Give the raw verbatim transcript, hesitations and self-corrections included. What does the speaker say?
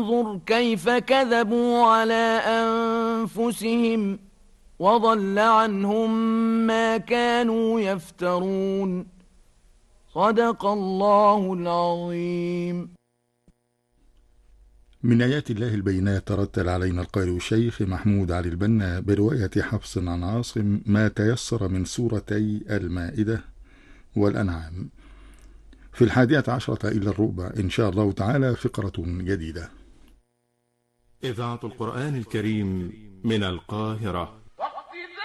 انظر كيف كذبوا على أنفسهم وضل عنهم ما كانوا يفترون. صدق الله العظيم. من آيات الله البينات ترتل علينا القارئ الشيخ محمود علي البنا برواية حفص عن عاصم ما تيسر من سورتي المائدة والأنعام. في الحادية عشرة إلى الربع إن شاء الله تعالى فقرة جديدة. إذاعة القرآن الكريم من القاهرة.